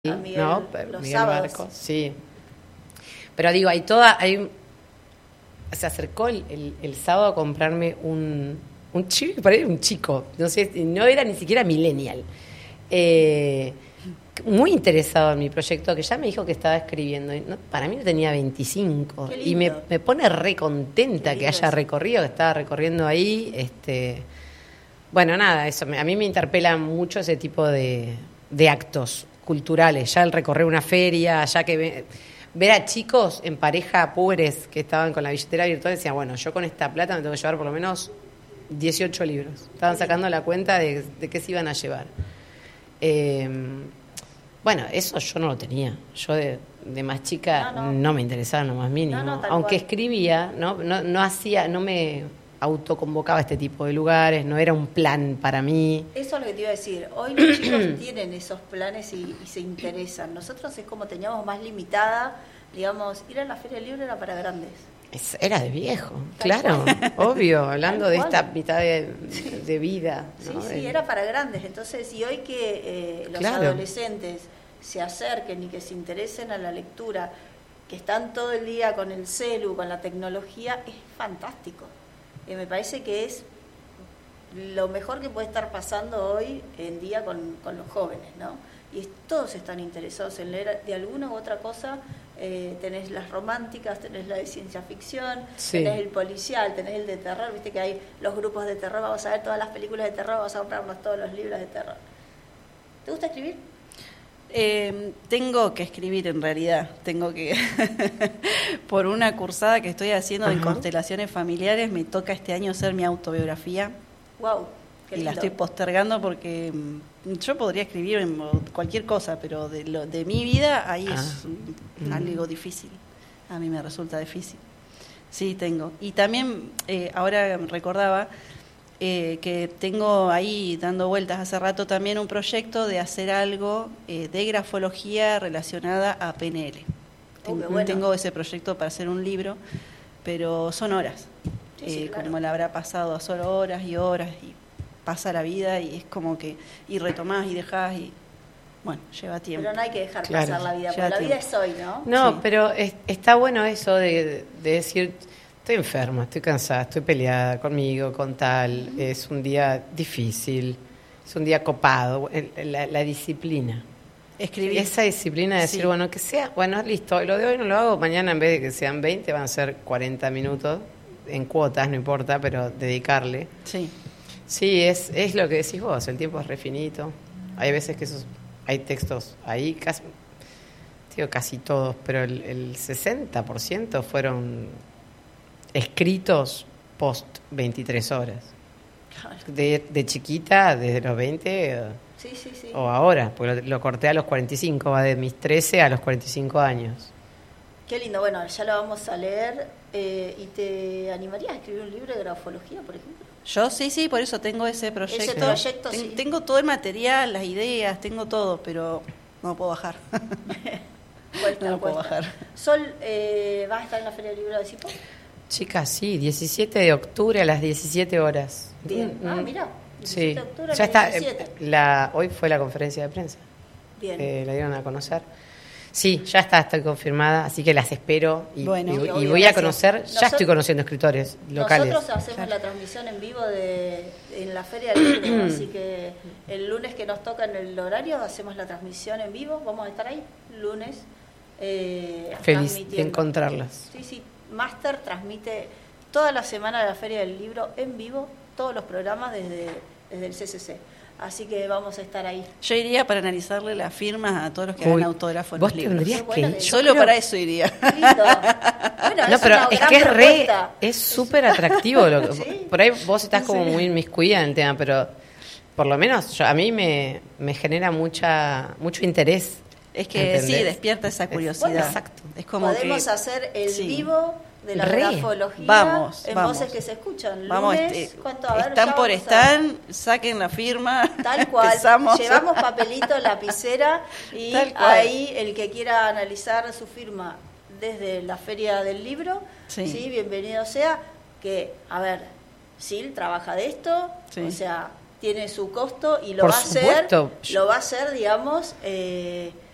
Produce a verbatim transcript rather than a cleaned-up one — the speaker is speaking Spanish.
a Miguel, no, los Miguel sábados. Barcos, sí. Pero digo, hay toda, hay, se acercó el, el, el sábado a comprarme un, un chico, para él un chico, no sé, no era ni siquiera millennial, eh, muy interesado en mi proyecto, que ya me dijo que estaba escribiendo. No, para mí no tenía veinticinco y me, me pone re contenta que haya recorrido, que estaba recorriendo ahí. Este, bueno, nada, eso a mí me interpela mucho ese tipo de, de actos culturales, ya el recorrer una feria, ya que ve, ver a chicos en pareja pobres que estaban con la billetera virtual, decían, bueno, yo con esta plata me tengo que llevar por lo menos dieciocho libros. Estaban sacando la cuenta de, de qué se iban a llevar. Eh, bueno, eso yo no lo tenía. Yo de, de más chica no, no. no me interesaba lo más mínimo. No, no, aunque cual. escribía, no, no, no hacía, no me autoconvocaba a este tipo de lugares, no era un plan para mí. Eso es lo que te iba a decir. Hoy los chicos tienen esos planes y, y se interesan. Nosotros es como teníamos más limitada, digamos, ir a la Feria del Libro era para grandes. Es, era de viejo, Tal claro, cual. obvio, hablando Tal de cual. esta mitad de, de vida. ¿no? Sí, sí, era para grandes. Entonces, y hoy que eh, los claro. adolescentes se acerquen y que se interesen a la lectura, que están todo el día con el celu, con la tecnología, es fantástico. Eh, me parece que es lo mejor que puede estar pasando hoy en día con, con los jóvenes, ¿no? Y es, todos están interesados en leer de alguna u otra cosa. Eh, tenés las románticas, tenés la de ciencia ficción, sí. tenés el policial, tenés el de terror, viste que hay los grupos de terror, vamos a ver todas las películas de terror, vamos a comprarnos todos los libros de terror. ¿Te gusta escribir? Eh, tengo que escribir en realidad, tengo que por una cursada que estoy haciendo uh-huh. en constelaciones familiares, me toca este año hacer mi autobiografía. Wow, qué y lindo. La estoy postergando porque yo podría escribir en cualquier cosa, pero de lo de mi vida ahí ah. es uh-huh. algo difícil. A mí me resulta difícil. Sí, tengo. Y también eh, ahora recordaba Eh, que tengo ahí dando vueltas hace rato también un proyecto de hacer algo eh, de grafología relacionada a P N L. Oh, Ten, bueno. Tengo ese proyecto para hacer un libro, pero son horas. Sí, eh, sí, claro. Como le habrá pasado solo horas y horas y pasa la vida y es como que y retomás y dejás y bueno, lleva tiempo. Pero no hay que dejar claro. pasar la vida, porque la vida es hoy, ¿no? No, sí. pero es, está bueno eso de, de decir... Estoy enferma, estoy cansada, estoy peleada conmigo, con tal. Uh-huh. Es un día difícil, es un día copado. La, la disciplina. Escribir. Esa disciplina de decir, sí. bueno, que sea, bueno, listo, lo de hoy no lo hago, mañana en vez de que sean veinte van a ser cuarenta minutos, en cuotas, no importa, pero dedicarle. Sí. Sí, es, es lo que decís vos, el tiempo es refinito. Hay veces que esos, hay textos ahí, casi, digo casi todos, pero el, el sesenta por ciento fueron... escritos post veintitrés horas. De, de chiquita, desde los veinte sí, sí, sí. o ahora, porque lo, lo corté a los cuarenta y cinco, va de mis trece a los cuarenta y cinco años. Qué lindo, bueno, ya lo vamos a leer. Eh, ¿Y te animarías a escribir un libro de grafología, por ejemplo? Yo sí, sí, por eso tengo ese proyecto. Ese proyecto, Ten, sí. Tengo todo el material, las ideas, tengo todo, pero no puedo bajar. Cuesta, no puedo cuesta. bajar. Sol, eh, ¿vas a estar en la Feria del Libro de Cipo? Chicas, sí, diecisiete de octubre a las diecisiete horas. Bien, mm, ah, mira, sí. de octubre a ya las está. diecisiete. Eh, la, hoy fue la conferencia de prensa. Bien. Eh, la dieron a conocer. Sí, ya está, estoy confirmada, así que las espero y, bueno, y, y, y obvio, voy gracias. a conocer, Nosotros, ya estoy conociendo escritores locales. Nosotros hacemos claro. la transmisión en vivo de en la Feria del Libro, así que el lunes que nos toca en el horario hacemos la transmisión en vivo, vamos a estar ahí, lunes. Eh, Feliz de encontrarlas. Sí, sí, Máster transmite toda la semana de la Feria del Libro en vivo, todos los programas desde, desde el C C C. Así que vamos a estar ahí. Yo iría para analizarle las firmas a todos los que hagan autógrafos en los libros. Tendrías que, que solo para eso iría. Lindo. Bueno, no, es pero es que es re, propuesta. es súper atractivo. Lo que, ¿Sí? Por ahí vos estás como sí. muy inmiscuida en el tema, pero por lo menos yo, a mí me, me genera mucha mucho interés. Es que ¿entendés? Sí, despierta esa curiosidad. Bueno, exacto. Es como podemos que, hacer el sí. vivo de la Re. grafología vamos, en vamos. voces que se escuchan. Vamos, Lunes, este, ¿cuánto? A ver, están por estar, a... saquen la firma. Tal cual. Empezamos. Llevamos papelito, lapicera y ahí el que quiera analizar su firma desde la Feria del Libro, sí, ¿sí? Bienvenido sea. Que, a ver, Sil trabaja de esto, sí. O sea, tiene su costo y lo por va a supuesto. hacer, lo va a hacer, digamos, eh,